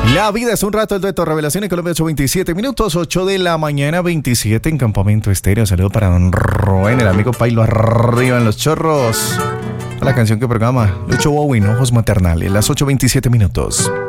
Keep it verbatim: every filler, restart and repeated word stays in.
La vida es un rato, el dueto Revelación en Colombia, ocho veintisiete minutos, ocho de la mañana, veintisiete en Campamento Estéreo. Saludo para don Rubén, el amigo Pailo arriba en los chorros. A la canción que programa Lucho Bowen, Ojos Maternales, las ocho veintisiete minutos.